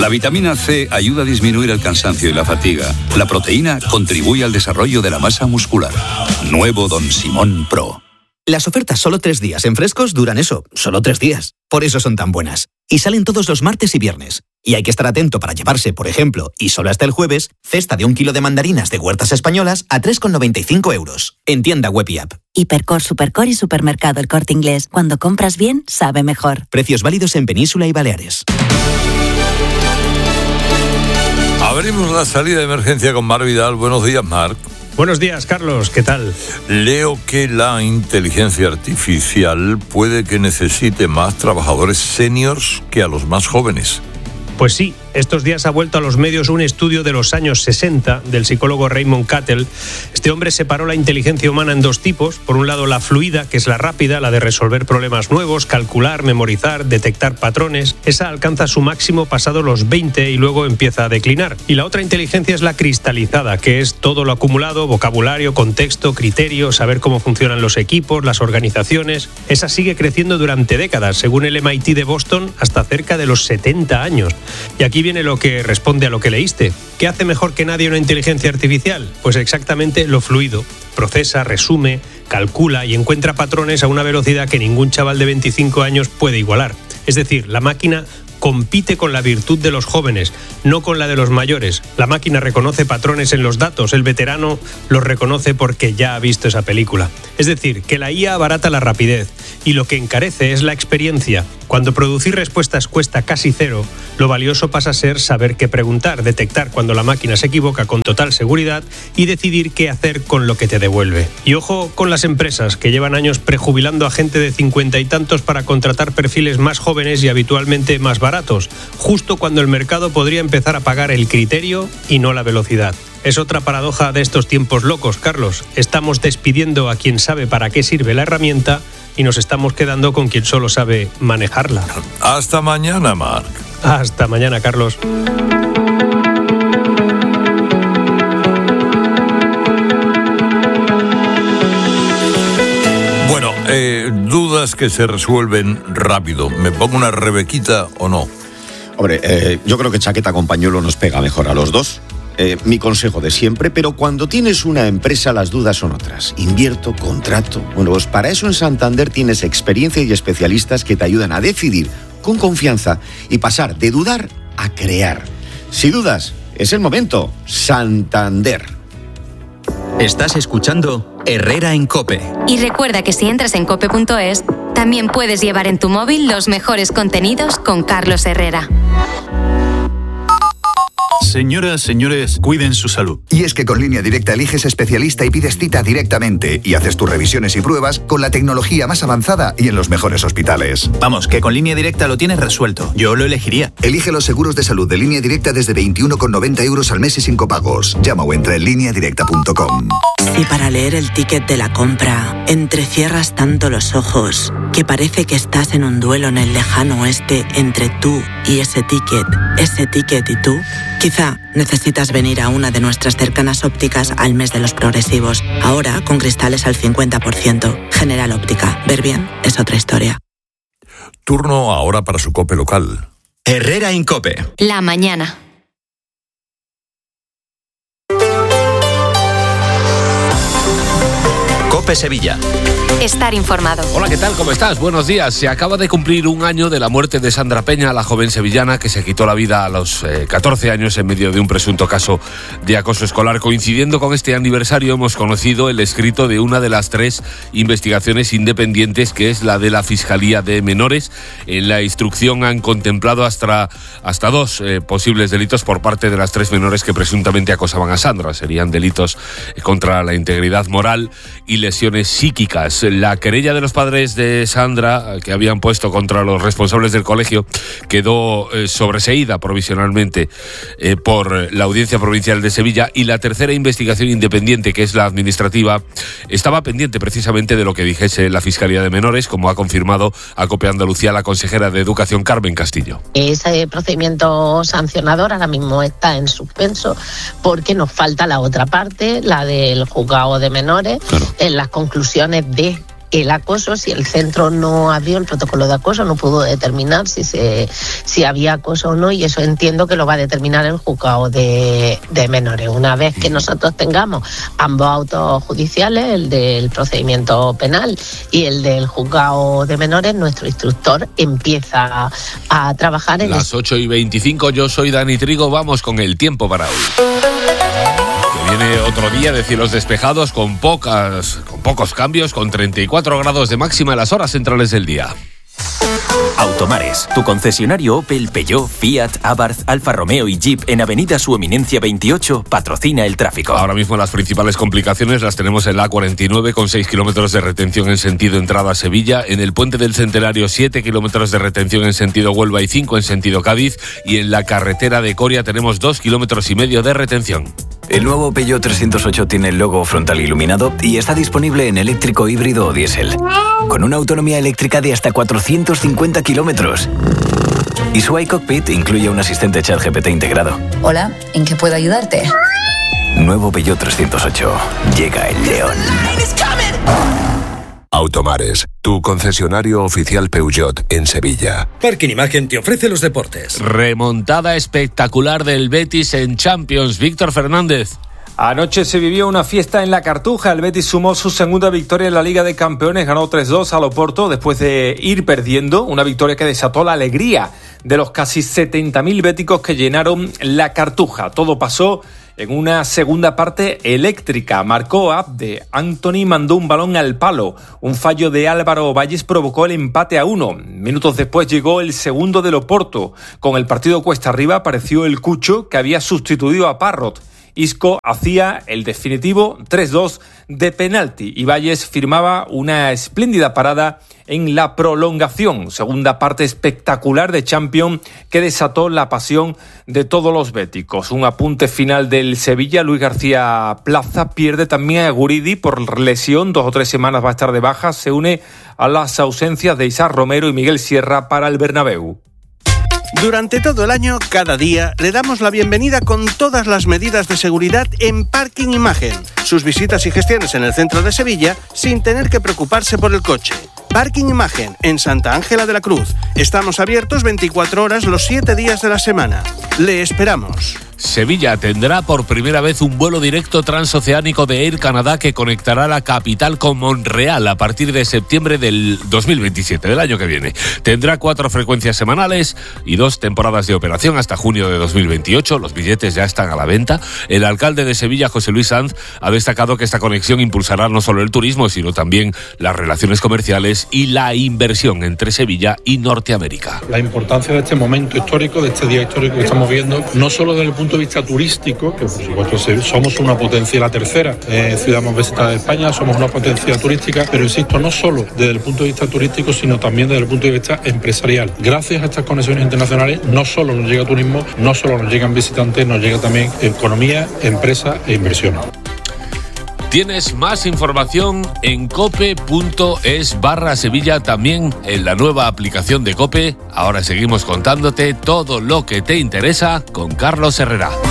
La vitamina C ayuda a disminuir el cansancio y la fatiga. La proteína contribuye al desarrollo de la masa muscular. Nuevo Don Simón Pro. Las ofertas solo 3 días en Frescos duran eso, solo 3 días. Por eso son tan buenas. Y salen todos los martes y viernes. Y hay que estar atento para llevarse, por ejemplo, y solo hasta el jueves, cesta de 1 kilo de mandarinas de Huertas Españolas a 3,95 €. En tienda web y app. Hipercor, Supercor y Supermercado El Corte Inglés. Cuando compras bien, sabe mejor. Precios válidos en Península y Baleares. Abrimos la salida de emergencia con Marc Vidal. Buenos días, Marc. Buenos días, Carlos. ¿Qué tal? Leo que la inteligencia artificial puede que necesite más trabajadores seniors que a los más jóvenes. Pues sí, estos días ha vuelto a los medios un estudio de los años 60 del psicólogo Raymond Cattell. Este hombre separó la inteligencia humana en 2 tipos. Por un lado, la fluida, que es la rápida, la de resolver problemas nuevos, calcular, memorizar, detectar patrones. Esa alcanza su máximo pasado los 20 y luego empieza a declinar. Y la otra inteligencia es la cristalizada, que es todo lo acumulado, vocabulario, contexto, criterio, saber cómo funcionan los equipos, las organizaciones. Esa sigue creciendo durante décadas, según el MIT de Boston, hasta cerca de los 70 años. Y aquí viene lo que responde a lo que leíste. ¿Qué hace mejor que nadie una inteligencia artificial? Pues exactamente lo fluido. Procesa, resume, calcula y encuentra patrones a una velocidad que ningún chaval de 25 años puede igualar. Es decir, la máquina compite con la virtud de los jóvenes, no con la de los mayores. La máquina reconoce patrones en los datos, el veterano los reconoce porque ya ha visto esa película. Es decir, que la IA abarata la rapidez y lo que encarece es la experiencia. Cuando producir respuestas cuesta casi cero, lo valioso pasa a ser saber qué preguntar, detectar cuando la máquina se equivoca con total seguridad y decidir qué hacer con lo que te devuelve. Y ojo con las empresas que llevan años prejubilando a gente de 50 y tantos para contratar perfiles más jóvenes y habitualmente más baratos, justo cuando el mercado podría empezar a pagar el criterio y no la velocidad. Es otra paradoja de estos tiempos locos, Carlos. Estamos despidiendo a quien sabe para qué sirve la herramienta y nos estamos quedando con quien solo sabe manejarla. Hasta mañana, Marc. Hasta mañana, Carlos. Bueno, dudas que se resuelven rápido. ¿Me pongo una Rebequita o no? Hombre, yo creo que chaqueta con pañuelo nos pega mejor a los dos. Mi consejo de siempre, pero cuando tienes una empresa las dudas son otras. Invierto, contrato. Bueno, pues para eso en Santander tienes experiencia y especialistas que te ayudan a decidir con confianza y pasar de dudar a crear. Si dudas, es el momento. Santander. Estás escuchando Herrera en COPE. Y recuerda que si entras en cope.es, también puedes llevar en tu móvil los mejores contenidos con Carlos Herrera. Señoras, señores, cuiden su salud. Y es que con Línea Directa eliges especialista y pides cita directamente y haces tus revisiones y pruebas con la tecnología más avanzada y en los mejores hospitales. Vamos, que con Línea Directa lo tienes resuelto. Yo lo elegiría. Elige los seguros de salud de Línea Directa desde 21,90 € al mes y sin copagos. Llama o entra en lineadirecta.com. Si para leer el ticket de la compra entrecierras tanto los ojos que parece que estás en un duelo en el lejano oeste entre tú y ese ticket y tú, quizá necesitas venir a una de nuestras cercanas ópticas al mes de los progresivos. Ahora con cristales al 50%. General Óptica. Ver bien es otra historia. Turno ahora para su COPE local. Herrera en COPE. La mañana. COPE Sevilla. Estar informado. Hola, ¿qué tal? ¿Cómo estás? Buenos días. Se acaba de cumplir 1 año de la muerte de Sandra Peña, la joven sevillana que se quitó la vida a los 14 años en medio de un presunto caso de acoso escolar. Coincidiendo con este aniversario, hemos conocido el escrito de una de las 3 investigaciones independientes, que es la de la Fiscalía de Menores. En la instrucción han contemplado hasta 2 posibles delitos por parte de las 3 menores que presuntamente acosaban a Sandra. Serían delitos contra la integridad moral y lesiones psíquicas. La querella de los padres de Sandra, que habían puesto contra los responsables del colegio, quedó sobreseída provisionalmente por la Audiencia Provincial de Sevilla, y la tercera investigación independiente, que es la administrativa, estaba pendiente precisamente de lo que dijese la Fiscalía de Menores, como ha confirmado a COPE Andalucía la consejera de Educación, Carmen Castillo. Ese procedimiento sancionador ahora mismo está en suspenso porque nos falta la otra parte, la del juzgado de menores, claro, en las conclusiones de el acoso, si el centro no abrió el protocolo de acoso, no pudo determinar si había acoso o no, y eso entiendo que lo va a determinar el juzgado de menores. Una vez que nosotros tengamos ambos autos judiciales, el del procedimiento penal y el del juzgado de menores, nuestro instructor empieza a trabajar en las 8:25. Yo soy Dani Trigo, vamos con el tiempo para hoy. Viene otro día de cielos despejados con pocos cambios, con 34 grados de máxima en las horas centrales del día. Automares, tu concesionario Opel, Peugeot, Fiat, Abarth, Alfa Romeo y Jeep en Avenida Su Eminencia 28 patrocina el tráfico. Ahora mismo las principales complicaciones las tenemos en la A49 con 6 kilómetros de retención en sentido entrada a Sevilla, en el Puente del Centenario 7 kilómetros de retención en sentido Huelva y 5 en sentido Cádiz, y en la carretera de Coria tenemos 2,5 kilómetros de retención. El nuevo Peugeot 308 tiene el logo frontal iluminado y está disponible en eléctrico, híbrido o diésel, con una autonomía eléctrica de hasta 450 kilómetros. Y su iCockpit incluye un asistente ChatGPT integrado. Hola, ¿en qué puedo ayudarte? Nuevo Peugeot 308. Llega el león. Automares, tu concesionario oficial Peugeot en Sevilla. Parking Imagen te ofrece los deportes. Remontada espectacular del Betis en Champions. Víctor Fernández. Anoche se vivió una fiesta en la Cartuja. El Betis sumó su segunda victoria en la Liga de Campeones. Ganó 3-2 al Oporto después de ir perdiendo. Una victoria que desató la alegría de los casi 70.000 béticos que llenaron la Cartuja. Todo pasó en una segunda parte eléctrica. Marcó Abde. Anthony mandó un balón al palo. Un fallo de Álvaro Valles provocó el empate a 1. Minutos después llegó el segundo del Oporto. Con el partido cuesta arriba apareció el Cucho, que había sustituido a Parrot. Isco hacía el definitivo 3-2 de penalti y Valles firmaba una espléndida parada en la prolongación. Segunda parte espectacular de Champions que desató la pasión de todos los béticos. Un apunte final del Sevilla. Luis García Plaza pierde también a Guridi por lesión. 2 o 3 semanas va a estar de baja. Se une a las ausencias de Isaac Romero y Miguel Sierra para el Bernabéu. Durante todo el año, cada día, le damos la bienvenida con todas las medidas de seguridad en Parking Imagen. Sus visitas y gestiones en el centro de Sevilla sin tener que preocuparse por el coche. Parking Imagen, en Santa Ángela de la Cruz. Estamos abiertos 24 horas los 7 días de la semana. Le esperamos. Sevilla tendrá por primera vez un vuelo directo transoceánico de Air Canada que conectará la capital con Montreal a partir de septiembre del 2027, del año que viene. Tendrá 4 frecuencias semanales y 2 temporadas de operación hasta junio de 2028. Los billetes ya están a la venta. El alcalde de Sevilla, José Luis Sanz, ha destacado que esta conexión impulsará no solo el turismo, sino también las relaciones comerciales y la inversión entre Sevilla y Norteamérica. La importancia de este momento histórico, de este día histórico que estamos viendo, no solo desde el punto de vista turístico, que por supuesto somos una potencia, la tercera ciudad más visitada de España, somos una potencia turística, pero insisto, no solo desde el punto de vista turístico, sino también desde el punto de vista empresarial. Gracias a estas conexiones internacionales, no solo nos llega turismo, no solo nos llegan visitantes, nos llega también economía, empresa e inversión. Tienes más información en cope.es/Sevilla, también en la nueva aplicación de COPE. Ahora seguimos contándote todo lo que te interesa con Carlos Herrera.